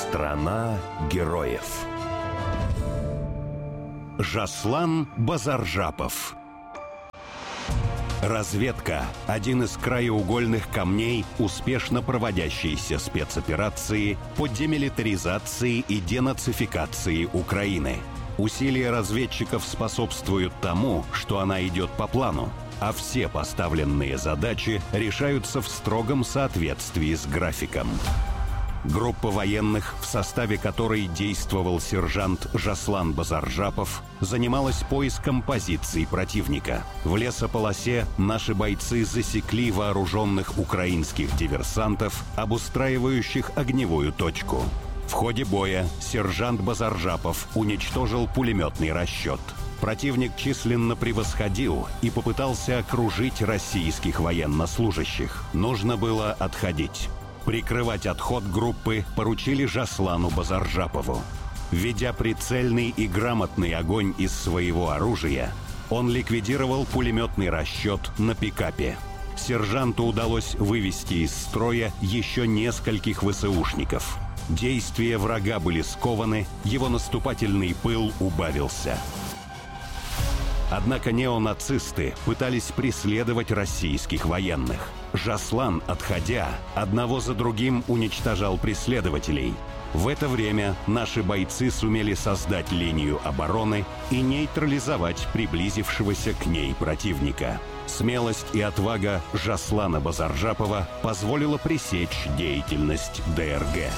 Страна героев. Жаслан Базаржапов. Разведка – один из краеугольных камней успешно проводящейся спецоперации по демилитаризации и денацификации Украины. Усилия разведчиков способствуют тому, что она идет по плану, а все поставленные задачи решаются в строгом соответствии с графиком. Группа военных, в составе которой действовал сержант Жаслан Базаржапов, занималась поиском позиций противника. В лесополосе наши бойцы засекли вооруженных украинских диверсантов, обустраивающих огневую точку. В ходе боя сержант Базаржапов уничтожил пулеметный расчет. Противник численно превосходил и попытался окружить российских военнослужащих. Нужно было отходить. Прикрывать отход группы поручили Жаслану Базаржапову. Ведя прицельный и грамотный огонь из своего оружия, он ликвидировал пулеметный расчет на пикапе. Сержанту удалось вывести из строя еще нескольких ВСУшников. Действия врага были скованы, его наступательный пыл убавился. Однако неонацисты пытались преследовать российских военных. Жаслан, отходя, одного за другим уничтожал преследователей. В это время наши бойцы сумели создать линию обороны и нейтрализовать приблизившегося к ней противника. Смелость и отвага Жаслана Базаржапова позволила пресечь деятельность ДРГ.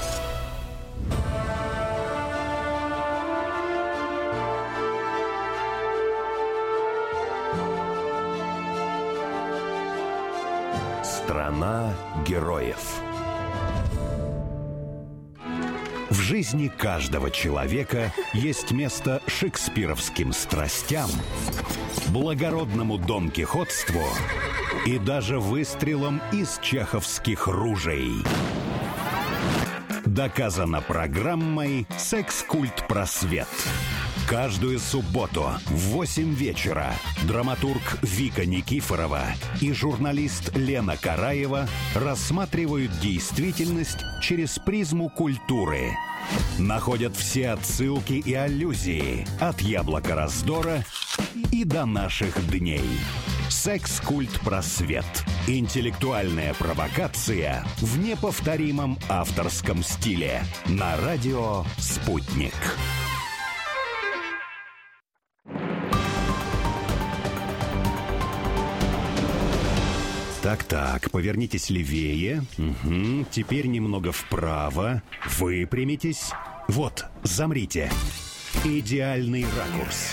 Страна героев. В жизни каждого человека есть место шекспировским страстям, благородному донкихотству и даже выстрелам из чеховских ружей. Доказано программой «Секс-культ просвет». Каждую субботу в 8 вечера драматург Вика Никифорова и журналист Лена Караева рассматривают действительность через призму культуры. Находят все отсылки и аллюзии от «Яблока раздора» и до наших дней. «Секс-культ просвет». Интеллектуальная провокация в неповторимом авторском стиле. На радио «Спутник». Так, повернитесь левее. Угу. Теперь немного вправо. Выпрямитесь. Вот, замрите. Идеальный ракурс.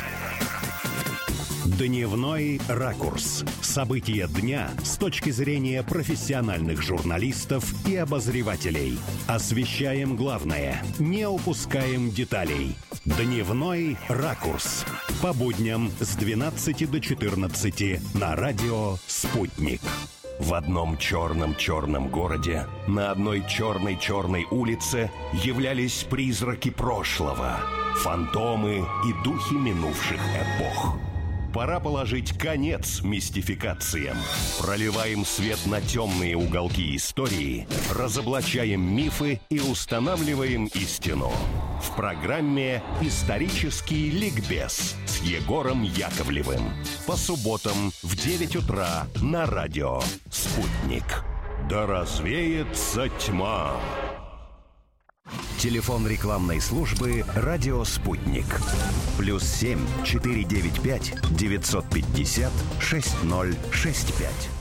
Дневной ракурс. События дня с точки зрения профессиональных журналистов и обозревателей. Освещаем главное, не упускаем деталей. Дневной ракурс. По будням с 12 до 14 на радио «Спутник». В одном черном городе, на одной черной улице являлись призраки прошлого, фантомы и духи минувших эпох. Пора положить конец мистификациям. Проливаем свет на темные уголки истории, разоблачаем мифы и устанавливаем истину. В программе «Исторический ликбез» с Егором Яковлевым. По субботам в 9 утра на радио «Спутник». Да развеется тьма. Телефон рекламной службы «Радио Спутник». +7 495 950 6065.